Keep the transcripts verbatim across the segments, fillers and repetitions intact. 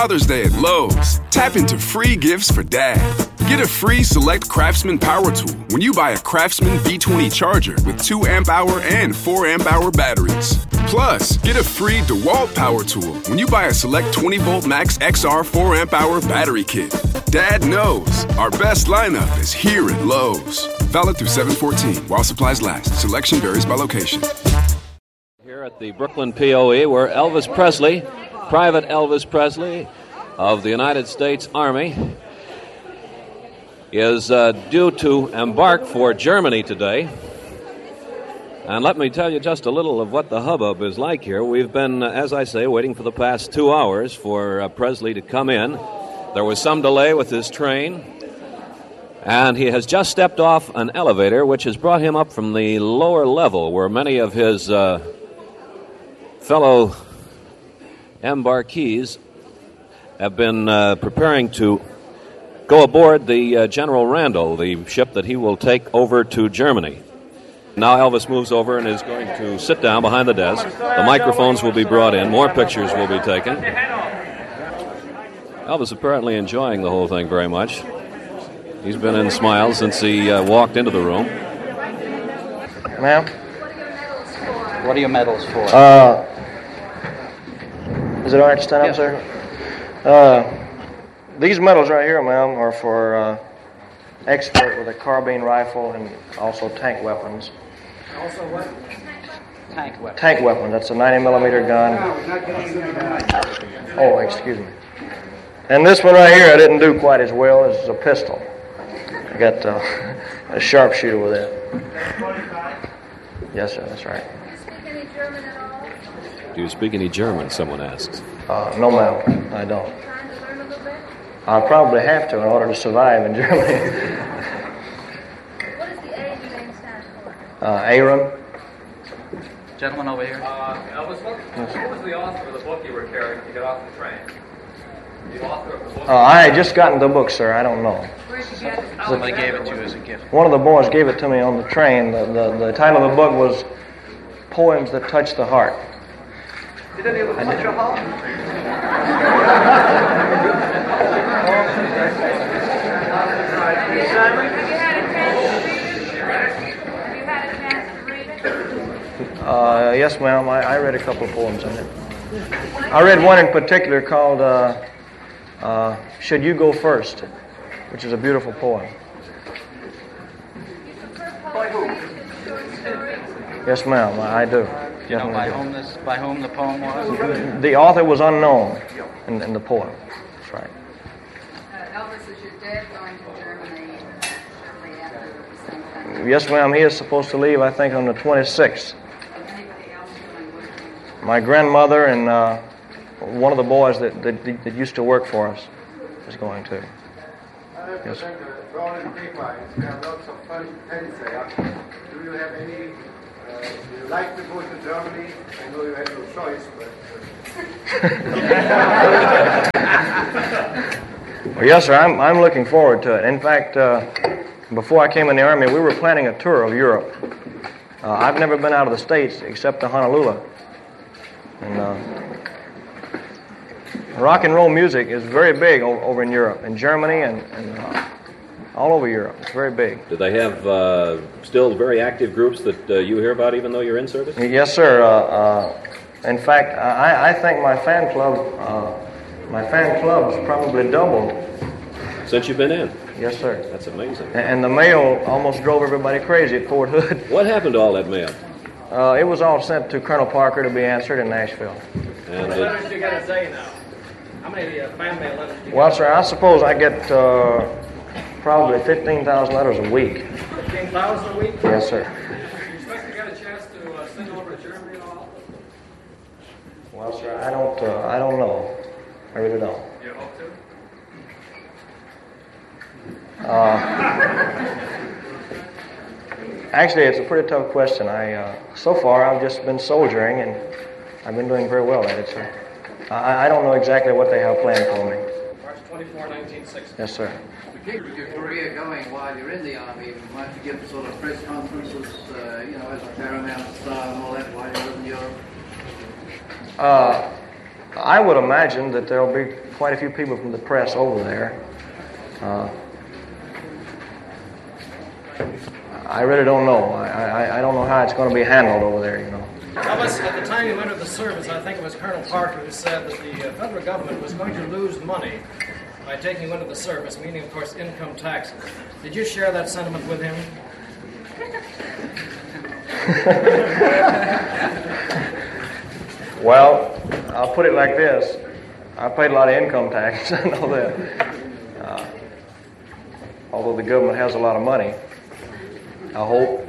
Father's Day at Lowe's. Tap into free gifts for Dad. Get a free Select Craftsman power tool when you buy a Craftsman V twenty charger with two amp hour and four amp hour batteries. Plus, get a free DeWalt power tool when you buy a Select twenty volt Max X R four amp hour battery kit. Dad knows our best lineup is here at Lowe's. Valid through seven fourteen while supplies last. Selection varies by location. Here at the Brooklyn P O E, where Elvis Presley, Private Elvis Presley of the United States Army, is uh, due to embark for Germany today. And let me tell you just a little of what the hubbub is like here. We've been, uh, as I say, waiting for the past two hours for uh, Presley to come in. There was some delay with his train, and he has just stepped off an elevator, which has brought him up from the lower level where many of his uh, fellow embarkees have been uh, preparing to go aboard the uh, General Randall, the ship that he will take over to Germany. Now Elvis moves over and is going to sit down behind the desk. The microphones will be brought in. More pictures will be taken. Elvis apparently enjoying the whole thing very much. He's been in smiles since he uh, walked into the room. Ma'am? What are your medals for? Uh, is it all right to stand yes, up, sir? Uh, these medals right here, ma'am, are for uh, expert with a carbine rifle and also tank weapons. Also what? Tank weapons. Tank weapons. That's a ninety millimeter gun. Oh, excuse me. And this one right here I didn't do quite as well. This is a pistol. I got uh, a sharpshooter with it. Yes, sir, that's right. Do you speak any German, someone asks? Uh, no, ma'am, I don't. I'll probably have to in order to survive in Germany. What is the A name stand for? Uh, Aram. Gentleman over here. Uh, Elvis, what, what was the author of the book you were carrying to get off the train? The author of the book? Uh, I had just gotten the book, sir. I don't know. Where did you get it? Somebody gave it to you as a gift. One of the boys gave it to me on the train. The, the, the title of the book was Poems That Touch the Heart. Did any of them touch your heart? Have you had a chance to read it? Have you had a chance to read it? Uh, yes, ma'am. I, I read a couple of poems in it. I read one in particular called uh, uh, Should You Go First, which is a beautiful poem. By who? Yes, ma'am. I, I do. Do you know by whom this, by whom the poem was? The author was unknown in, in the poem. That's right. Uh, Elvis, is your dad going to Germany shortly after the same time? Yes, ma'am. He is supposed to leave, I think, on the twenty-sixth. Is anybody else going with him? My grandmother and uh, one of the boys that, that that used to work for us is going to. Yes, sir. Do you have any? Uh, do you like to go to Germany? I know you have no choice, but. Well, yes, sir. I'm I'm looking forward to it. In fact, uh, before I came in the Army, we were planning a tour of Europe. Uh, I've never been out of the States except to Honolulu. And uh, rock and roll music is very big o- over in Europe, in Germany and, and uh, all over Europe. It's very big. Do they have uh, still very active groups that uh, you hear about even though you're in service? Yes, sir. Uh, uh, in fact, I, I think my fan club, uh, my fan club's probably doubled. Since you've been in? Yes, sir. That's amazing. And, and the mail almost drove everybody crazy at Fort Hood. What happened to all that mail? Uh, it was all sent to Colonel Parker to be answered in Nashville. And How many it, letters do you got a day now? How many uh, fan mail letters do you Well, sir, I suppose I get uh, probably fifteen thousand letters a week. fifteen thousand a week? Yes, sir. Do you expect to get a chance to uh, sing over to Germany at all? Well, sir, I don't, uh, I don't know. I really don't. Do you hope to? Uh, actually, it's a pretty tough question. I, uh, so far, I've just been soldiering, and I've been doing very well at it, sir. I, I don't know exactly what they have planned for me. March twenty-fourth, nineteen sixty. Yes, sir. To keep your career going while you're in the Army, might you give sort of press conferences, uh, you know, as a paramount star and all that while you're in Europe? Uh, I would imagine that there'll be quite a few people from the press over there. Uh, I really don't know. I, I, I don't know how it's going to be handled over there, you know. Elvis, at the time you entered the service, I think it was Colonel Parker who said that the uh, federal government was going to lose money by taking you into the service, meaning, of course, income taxes. Did you share that sentiment with him? Well, I'll put it like this. I paid a lot of income tax, I know that. Uh, although the government has a lot of money, I hope.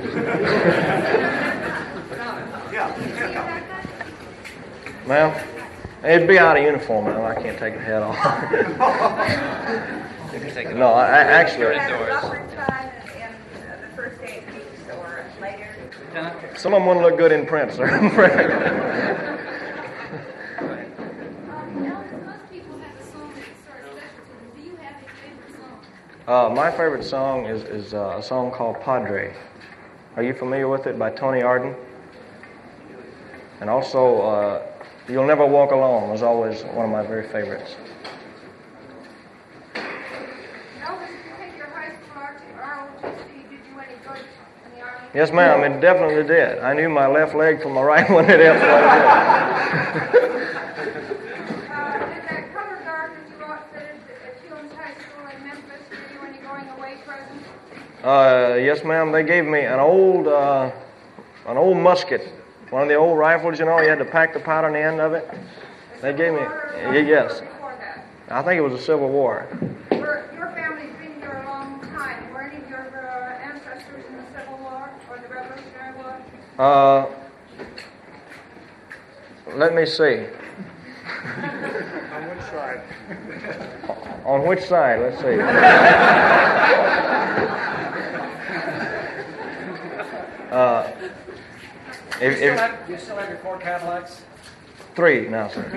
Ma'am, it'd be out of uniform, ma'am. I can't take the head off. No, I, I actually... Some of them wouldn't look good in print, sir. uh, my favorite song is, is uh, a song called Padre. Are you familiar with it, by Tony Arden? And also, uh, You'll Never Walk Alone was always one of my very favorites. Yes, ma'am, it definitely did. I knew my left leg from my right one. It definitely did. Uh, did that color guard that you outfitted at Children's High School in Memphis give you any going away presents? Uh, yes, ma'am. They gave me an old, uh, an old musket, one of the old rifles. You know, you had to pack the powder on the end of it. They gave me, uh, yes. I think it was the Civil War. Your, your family's been here a long time. Were any of your uh, ancestors in the Civil War or the Revolutionary War? Uh, let me see. On which side? On which side? Let's see. uh, if, you, still if, have, you still have your four Cadillacs? Three now, sir.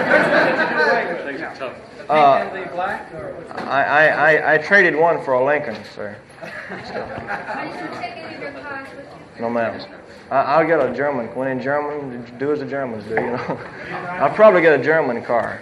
The pink and the black? Or I, I, I, I traded one for a Lincoln, sir. Are you going to take any of your cars with you? No, ma'am. I, I'll get a German. When in German, do as the Germans do, you know. I'll probably get a German car.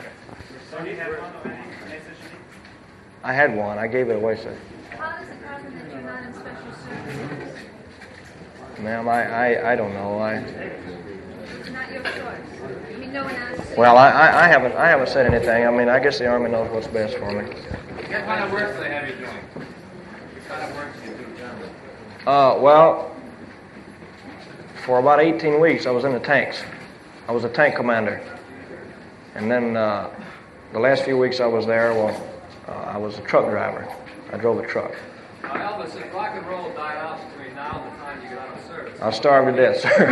I had one. I gave it away, sir. How does it happen that you're not in special service? Ma'am, I, I, I don't know. I. It's not your choice. I mean, no one asked. Well, I, I, I haven't I haven't said anything. I mean, I guess the Army knows what's best for me. What kind of work do they have you doing? What kind of work do you do generally? Uh, well, for about eighteen weeks, I was in the tanks. I was a tank commander. And then uh, the last few weeks I was there, well, uh, I was a truck driver. I drove a truck. Now, Elvis, if rock and roll died out between now and the time you get out of service, I starved to death, sir.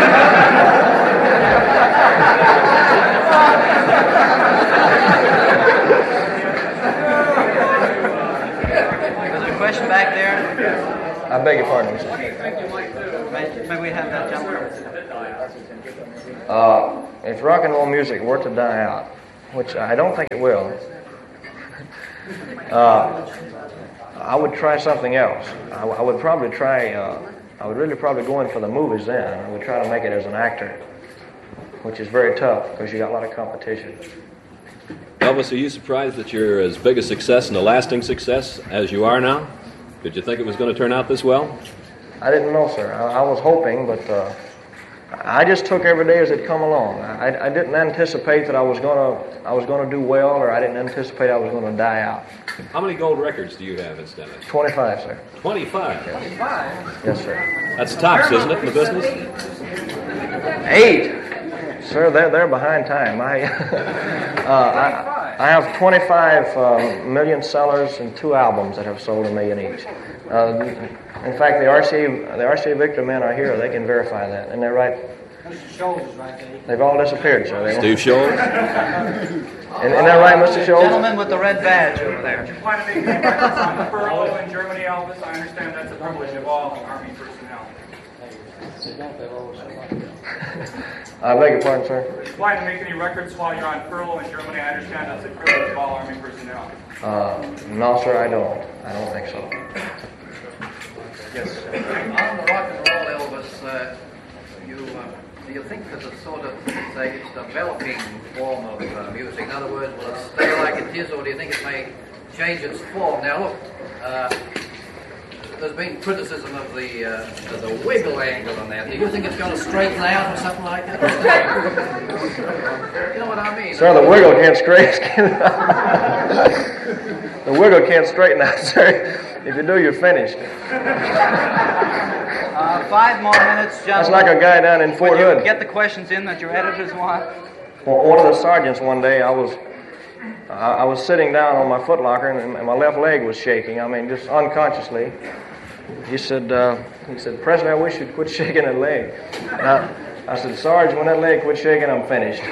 There's a question back there. I beg your pardon, sir. May, may we have that gentleman? Uh, if rock and roll music were to die out, which I don't think it will, uh, I would try something else. I, I would probably try, uh, I would really probably go in for the movies then. I would try to make it as an actor, which is very tough because you got a lot of competition. Elvis, are you surprised that you're as big a success and a lasting success as you are now? Did you think it was going to turn out this well? I didn't know, sir. I, I was hoping, but uh, I just took every day as it come along. I, I didn't anticipate that I was gonna I was gonna do well, or I didn't anticipate I was gonna die out. How many gold records do you have, incidentally? Twenty-five, sir. Twenty-five. Twenty-five. Yes, sir. That's tops, isn't it, in the business? Eight, sir. They're they're behind time. I uh, I, I have twenty-five uh, million sellers and two albums that have sold a million each. Uh, in fact, the R C A the R C A Victor men are here. They can verify that, and they're right. Mister Scholes is right there. They've all disappeared, sir. They Steve Scholes? Isn't that right, Mister Scholes? Gentleman with the red badge over there. you plan to make any records on furlough in Germany, Elvis? I understand that's a privilege of all Army personnel. I beg your pardon, sir. Do you plan to make any records while you're on furlough in Germany? I understand that's a privilege of all Army personnel. Uh, no, sir, I don't. I don't think so. On the rock and roll, Elvis, uh, you uh, do you think that it's sort of, say, it's a developing form of uh, music? In other words, will it stay like it is, or do you think it may change its form? Now, look, uh, there's been criticism of the uh, of the wiggle angle on that. Do you think it's going to straighten out or something like that? You know what I mean? Sir, the wiggle can't straighten. The wiggle can't straighten out, sir. If you do, you're finished. Uh, five more minutes, gentlemen. That's like a guy down in Fort Would you Hood. get the questions in that your editors want? Well, one of the sergeants one day, I was I, I was sitting down on my footlocker and, and my left leg was shaking. I mean, just unconsciously. He said, uh, he said, Presley, I wish you'd quit shaking that leg. And I, I said, Sarge, when that leg quit shaking, I'm finished.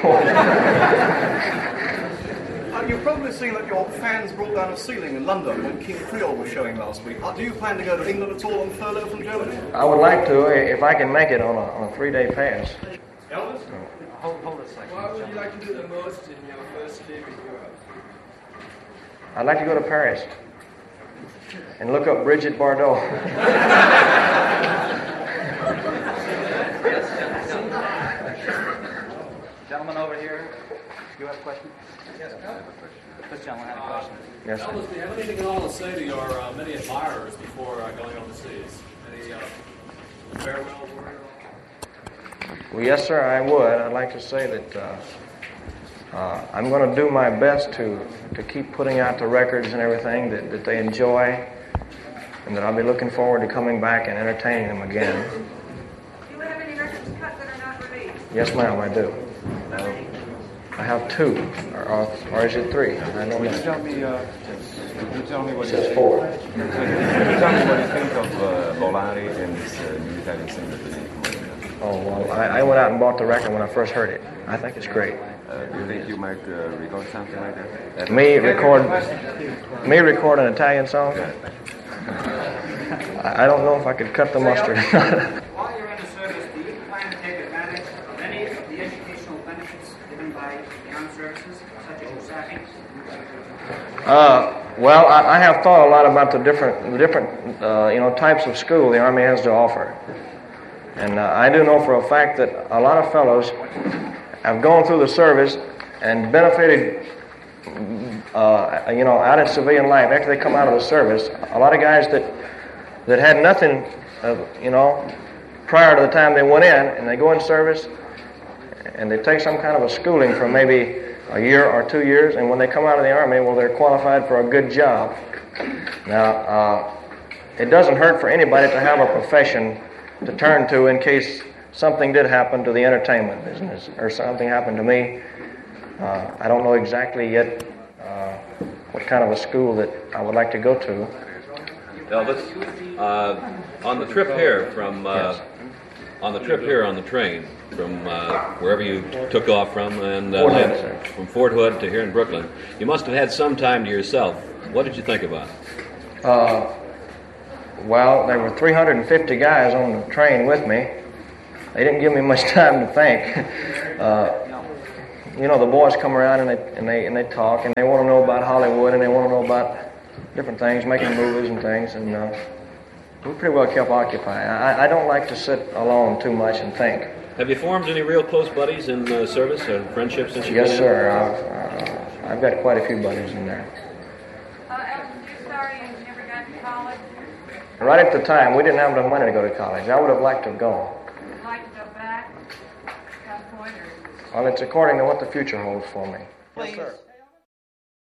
Uh, you've probably seen that your fans brought down a ceiling in London when King Creole was showing last week. Uh, do you plan to go to England at all on furlough from Germany? I would like to, if I can make it on a, on a three-day pass. Elvis? Hold, hold a second. What would you like to do the most in your first trip in Europe? I'd like to go to Paris and look up Brigitte Bardot. Gentlemen over here, you have a question? Yes, this gentleman had a question. Yes, Elvis, do you have anything at all to say to your uh, many admirers before uh, going overseas? Any uh, farewell word at all? Well, yes, sir, I would. I'd like to say that uh, uh, I'm going to do my best to, to keep putting out the records and everything that, that they enjoy, and that I'll be looking forward to coming back and entertaining them again. Do you have any records cut that are not released? Yes, ma'am, I do. Uh, I have two, or, or, or is it three? I don't know. Would you tell me, uh, would you tell me what It you says think? four. Would you tell me what you think of uh, Bolari and this uh, new Italian singer today? Oh, well, I, I went out and bought the record when I first heard it. I think it's grery. Uh, do you think you might uh, record something like that? Me record, me record an Italian song? Yeah. I, I don't know if I could cut the mustard. While you're in the service, do you plan to take advantage of any of the educational benefits given by the armed services, such as USAFI? Uh, well, I, I have thought a lot about the different, the different, uh, you know, types of school the Army has to offer, and uh, I do know for a fact that a lot of fellows have gone through the service and benefited, uh, you know, out in civilian life after they come out of the service. A lot of guys that that had nothing, uh, you know, prior to the time they went in, and they go in service, and they take some kind of a schooling for maybe a year or two years, and when they come out of the Army, well, they're qualified for a good job. Now, uh, it doesn't hurt for anybody to have a profession to turn to in case something did happen to the entertainment business, or something happened to me. Uh, I don't know exactly yet uh, what kind of a school that I would like to go to. Elvis, uh, on the trip here from uh, Yes. on the trip here on the train from uh, wherever you took off from and uh, Fort Hood, landed- sir. from Fort Hood to here in Brooklyn, you must have had some time to yourself. What did you think about it? Uh, well, there were three hundred fifty guys on the train with me. They didn't give me much time to think. Uh, you know, the boys come around and they and they and they talk, and they want to know about Hollywood, and they want to know about different things, making movies and things, and uh, we pretty well kept occupied. I, I don't like to sit alone too much and think. Have you formed any real close buddies in uh, service or friendships since you've Yes, been in? sir. I've, uh, I've got quite a few buddies in there. Uh, Elton, you're sorry you never got to college. Right at the time, we didn't have enough money to go to college. I would have liked to have gone. Would you like to go back at some point, or? Well, it's according to what the future holds for me. Please.